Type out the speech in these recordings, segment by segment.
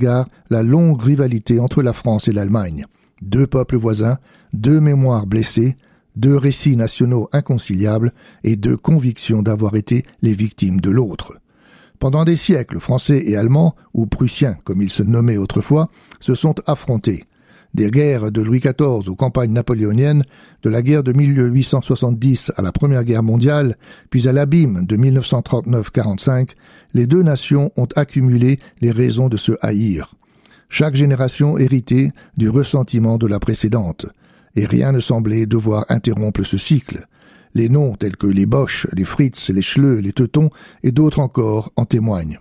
égard la longue rivalité entre la France et l'Allemagne. 2 peuples voisins, 2 mémoires blessées, 2 récits nationaux inconciliables et 2 convictions d'avoir été les victimes de l'autre. Pendant des siècles, Français et Allemands, ou Prussiens comme ils se nommaient autrefois, se sont affrontés. Des guerres de Louis XIV aux campagnes napoléoniennes, de la guerre de 1870 à la Première Guerre mondiale, puis à l'abîme de 1939-45, les 2 nations ont accumulé les raisons de se haïr. Chaque génération héritait du ressentiment de la précédente, et rien ne semblait devoir interrompre ce cycle. Les noms tels que les Boches, les Fritz, les Schleux, les Teutons et d'autres encore en témoignent.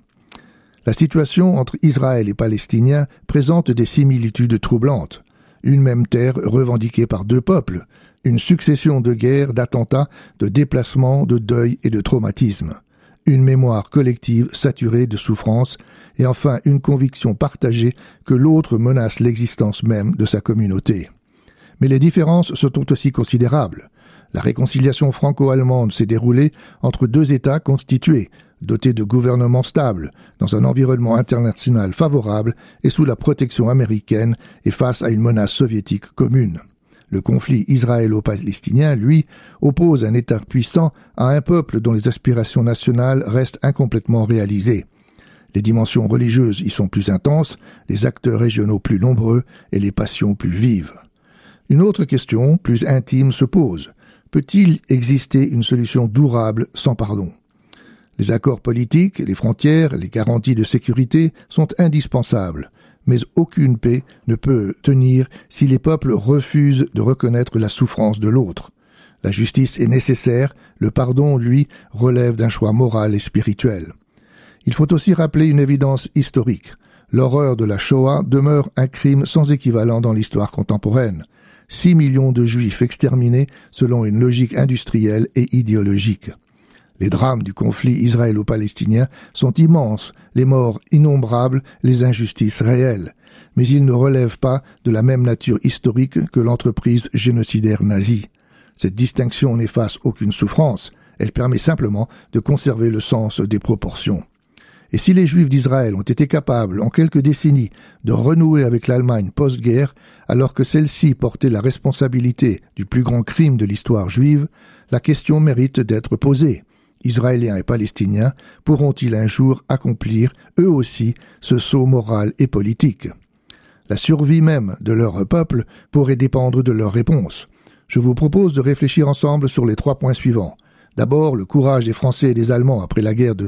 La situation entre Israël et Palestiniens présente des similitudes troublantes. Une même terre revendiquée par 2 peuples, une succession de guerres, d'attentats, de déplacements, de deuils et de traumatismes. Une mémoire collective saturée de souffrance et enfin une conviction partagée que l'autre menace l'existence même de sa communauté. Mais les différences sont aussi considérables. La réconciliation franco-allemande s'est déroulée entre 2 États constitués, dotés de gouvernements stables, dans un environnement international favorable et sous la protection américaine et face à une menace soviétique commune. Le conflit israélo-palestinien, lui, oppose un État puissant à un peuple dont les aspirations nationales restent incomplètement réalisées. Les dimensions religieuses y sont plus intenses, les acteurs régionaux plus nombreux et les passions plus vives. Une autre question, plus intime, se pose. Peut-il exister une solution durable sans pardon ? Les accords politiques, les frontières, les garanties de sécurité sont indispensables, mais aucune paix ne peut tenir si les peuples refusent de reconnaître la souffrance de l'autre. La justice est nécessaire, le pardon, lui, relève d'un choix moral et spirituel. Il faut aussi rappeler une évidence historique. L'horreur de la Shoah demeure un crime sans équivalent dans l'histoire contemporaine. 6 millions de Juifs exterminés selon une logique industrielle et idéologique. Les drames du conflit israélo-palestinien sont immenses, les morts innombrables, les injustices réelles. Mais ils ne relèvent pas de la même nature historique que l'entreprise génocidaire nazie. Cette distinction n'efface aucune souffrance, elle permet simplement de conserver le sens des proportions. Et si les Juifs d'Israël ont été capables, en quelques décennies, de renouer avec l'Allemagne post-guerre, alors que celle-ci portait la responsabilité du plus grand crime de l'histoire juive, la question mérite d'être posée. Israéliens et Palestiniens pourront-ils un jour accomplir, eux aussi, ce saut moral et politique ? La survie même de leur peuple pourrait dépendre de leur réponse. Je vous propose de réfléchir ensemble sur les 3 points suivants. D'abord, le courage des Français et des Allemands après la guerre de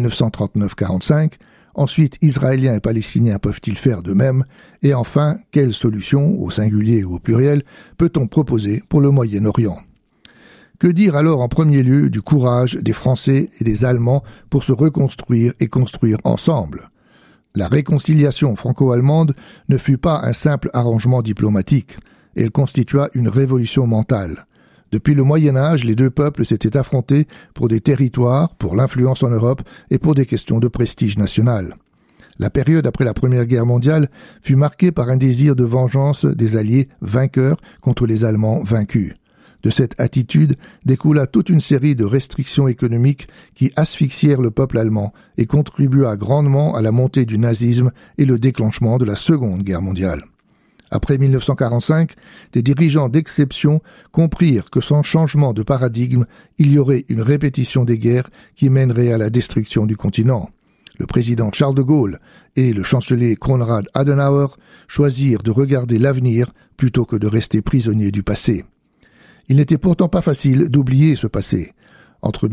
1939-45. Ensuite, Israéliens et Palestiniens peuvent-ils faire de même ? Et enfin, quelle solution, au singulier ou au pluriel, peut-on proposer pour le Moyen-Orient ? Que dire alors en premier lieu du courage des Français et des Allemands pour se reconstruire et construire ensemble ? La réconciliation franco-allemande ne fut pas un simple arrangement diplomatique, elle constitua une révolution mentale. Depuis le Moyen-Âge, les 2 peuples s'étaient affrontés pour des territoires, pour l'influence en Europe et pour des questions de prestige national. La période après la Première Guerre mondiale fut marquée par un désir de vengeance des Alliés vainqueurs contre les Allemands vaincus. De cette attitude découla toute une série de restrictions économiques qui asphyxièrent le peuple allemand et contribua grandement à la montée du nazisme et le déclenchement de la Seconde Guerre mondiale. Après 1945, des dirigeants d'exception comprirent que sans changement de paradigme, il y aurait une répétition des guerres qui mènerait à la destruction du continent. Le président Charles de Gaulle et le chancelier Konrad Adenauer choisirent de regarder l'avenir plutôt que de rester prisonniers du passé. Il n'était pourtant pas facile d'oublier ce passé. Entre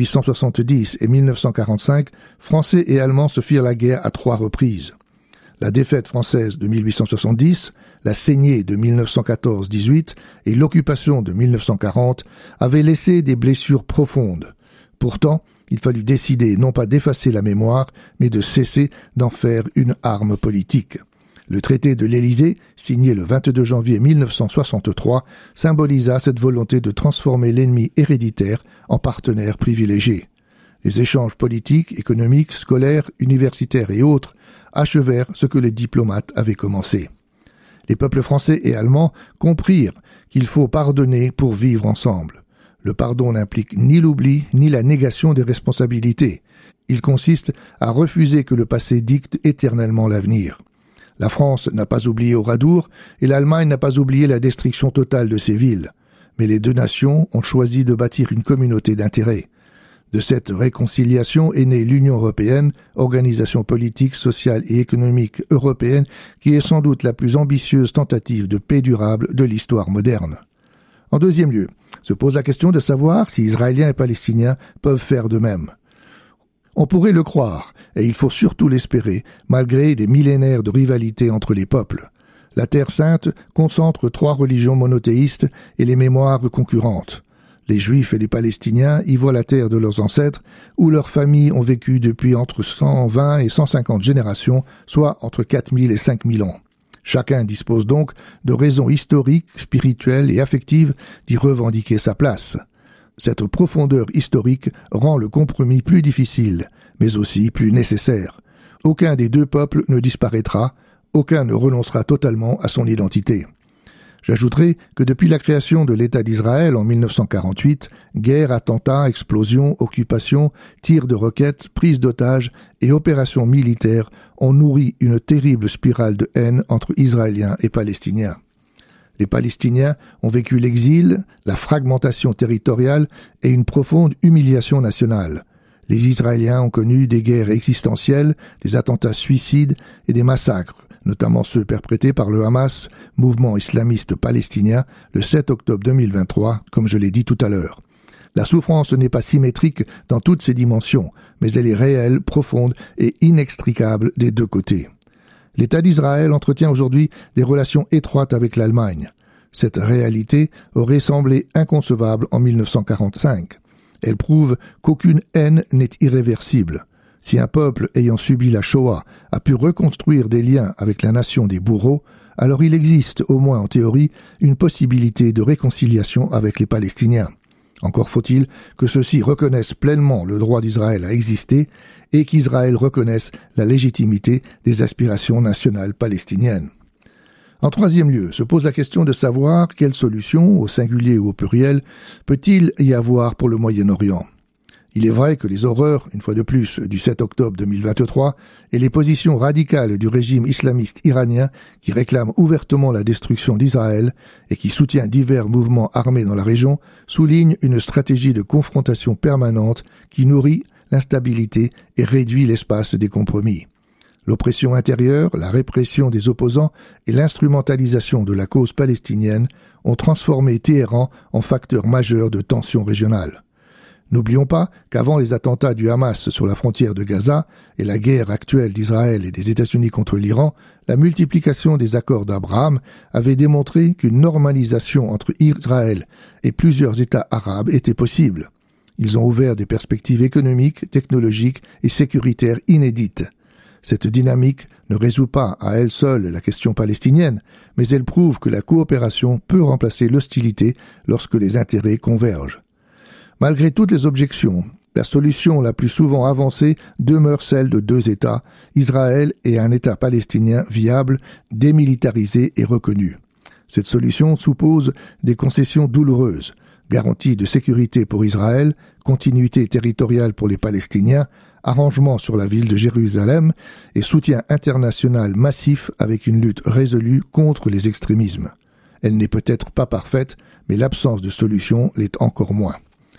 1870 et 1945, Français et Allemands se firent la guerre à 3 reprises. La défaite française de 1870, la saignée de 1914-18 et l'occupation de 1940 avaient laissé des blessures profondes. Pourtant, il fallut décider non pas d'effacer la mémoire, mais de cesser d'en faire une arme politique. Le traité de l'Élysée, signé le 22 janvier 1963, symbolisa cette volonté de transformer l'ennemi héréditaire en partenaire privilégié. Les échanges politiques, économiques, scolaires, universitaires et autres achevèrent ce que les diplomates avaient commencé. Les peuples français et allemands comprirent qu'il faut pardonner pour vivre ensemble. Le pardon n'implique ni l'oubli ni la négation des responsabilités. Il consiste à refuser que le passé dicte éternellement l'avenir. La France n'a pas oublié Oradour et l'Allemagne n'a pas oublié la destruction totale de ces villes. Mais les deux nations ont choisi de bâtir une communauté d'intérêts. De cette réconciliation est née l'Union européenne, organisation politique, sociale et économique européenne qui est sans doute la plus ambitieuse tentative de paix durable de l'histoire moderne. En deuxième lieu, se pose la question de savoir si Israéliens et Palestiniens peuvent faire de même. On pourrait le croire, et il faut surtout l'espérer, malgré des millénaires de rivalité entre les peuples. La Terre sainte concentre 3 religions monothéistes et les mémoires concurrentes. Les Juifs et les Palestiniens y voient la terre de leurs ancêtres, où leurs familles ont vécu depuis entre 120 et 150 générations, soit entre 4000 et 5000 ans. Chacun dispose donc de raisons historiques, spirituelles et affectives d'y revendiquer sa place. Cette profondeur historique rend le compromis plus difficile, mais aussi plus nécessaire. Aucun des deux peuples ne disparaîtra, aucun ne renoncera totalement à son identité. J'ajouterai que depuis la création de l'État d'Israël en 1948, guerre, attentats, explosions, occupations, tirs de roquettes, prises d'otages et opérations militaires ont nourri une terrible spirale de haine entre Israéliens et Palestiniens. Les Palestiniens ont vécu l'exil, la fragmentation territoriale et une profonde humiliation nationale. Les Israéliens ont connu des guerres existentielles, des attentats suicides et des massacres, notamment ceux perpétrés par le Hamas, mouvement islamiste palestinien, le 7 octobre 2023, comme je l'ai dit tout à l'heure. La souffrance n'est pas symétrique dans toutes ses dimensions, mais elle est réelle, profonde et inextricable des deux côtés. L'État d'Israël entretient aujourd'hui des relations étroites avec l'Allemagne. Cette réalité aurait semblé inconcevable en 1945. Elle prouve qu'aucune haine n'est irréversible. Si un peuple ayant subi la Shoah a pu reconstruire des liens avec la nation des bourreaux, alors il existe, au moins en théorie, une possibilité de réconciliation avec les Palestiniens. Encore faut-il que ceux-ci reconnaissent pleinement le droit d'Israël à exister et qu'Israël reconnaisse la légitimité des aspirations nationales palestiniennes. En troisième lieu, se pose la question de savoir quelle solution, au singulier ou au pluriel, peut-il y avoir pour le Moyen-Orient. Il est vrai que les horreurs, une fois de plus, du 7 octobre 2023 et les positions radicales du régime islamiste iranien qui réclame ouvertement la destruction d'Israël et qui soutient divers mouvements armés dans la région soulignent une stratégie de confrontation permanente qui nourrit l'instabilité et réduit l'espace des compromis. L'oppression intérieure, la répression des opposants et l'instrumentalisation de la cause palestinienne ont transformé Téhéran en facteur majeur de tension régionale. N'oublions pas qu'avant les attentats du Hamas sur la frontière de Gaza et la guerre actuelle d'Israël et des États-Unis contre l'Iran, la multiplication des accords d'Abraham avait démontré qu'une normalisation entre Israël et plusieurs États arabes était possible. Ils ont ouvert des perspectives économiques, technologiques et sécuritaires inédites. Cette dynamique ne résout pas à elle seule la question palestinienne, mais elle prouve que la coopération peut remplacer l'hostilité lorsque les intérêts convergent. Malgré toutes les objections, la solution la plus souvent avancée demeure celle de 2 États, Israël et un État palestinien viable, démilitarisé et reconnu. Cette solution suppose des concessions douloureuses, garantie de sécurité pour Israël, continuité territoriale pour les Palestiniens, arrangement sur la ville de Jérusalem et soutien international massif avec une lutte résolue contre les extrémismes. Elle n'est peut-être pas parfaite, mais l'absence de solution l'est encore moins.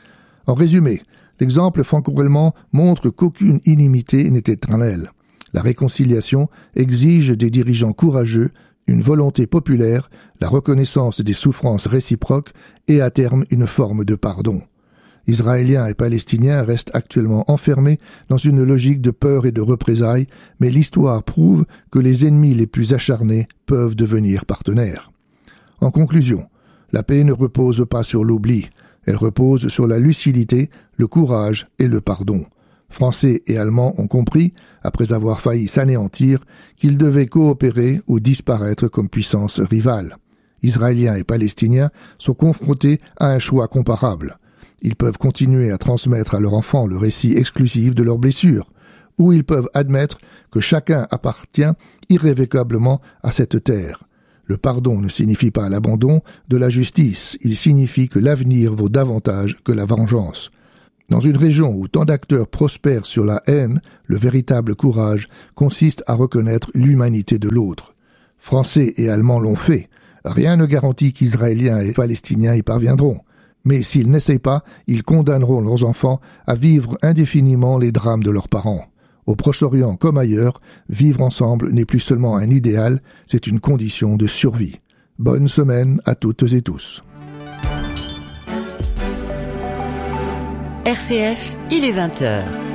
En résumé, l'exemple franco-allemand montre qu'aucune inimité n'est éternelle. La réconciliation exige des dirigeants courageux, une volonté populaire, la reconnaissance des souffrances réciproques et à terme une forme de pardon. Israéliens et Palestiniens restent actuellement enfermés dans une logique de peur et de représailles, mais l'histoire prouve que les ennemis les plus acharnés peuvent devenir partenaires. En conclusion, la paix ne repose pas sur l'oubli, elle repose sur la lucidité, le courage et le pardon. Français et Allemands ont compris, après avoir failli s'anéantir, qu'ils devaient coopérer ou disparaître comme puissances rivales. Israéliens et Palestiniens sont confrontés à un choix comparable. Ils peuvent continuer à transmettre à leurs enfants le récit exclusif de leurs blessures, ou ils peuvent admettre que chacun appartient irrévocablement à cette terre. Le pardon ne signifie pas l'abandon de la justice, il signifie que l'avenir vaut davantage que la vengeance. Dans une région où tant d'acteurs prospèrent sur la haine, le véritable courage consiste à reconnaître l'humanité de l'autre. Français et Allemands l'ont fait. Rien ne garantit qu'Israéliens et Palestiniens y parviendront. Mais s'ils n'essayent pas, ils condamneront leurs enfants à vivre indéfiniment les drames de leurs parents. Au Proche-Orient comme ailleurs, vivre ensemble n'est plus seulement un idéal, c'est une condition de survie. Bonne semaine à toutes et tous. RCF, il est 20h.